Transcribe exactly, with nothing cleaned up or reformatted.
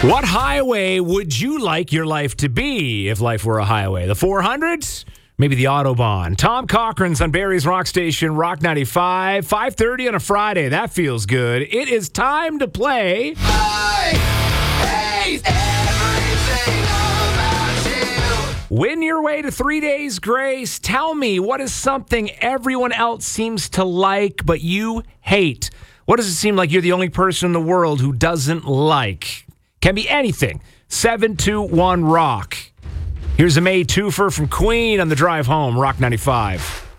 What highway would you like your life to be if life were a highway? The four hundreds? Maybe the Autobahn. Tom Cochran's on Barrie's Rock Station, Rock ninety-five, five thirty on a Friday. That feels good. It is time to play. I hate everything about you. Win your way to three days grace. Tell me, what is something everyone else seems to like but you hate? What does it seem like you're the only person in the world who doesn't like? Can be anything. seven two one rock. Here's a May twofer from Queen on the drive home, Rock ninety-five.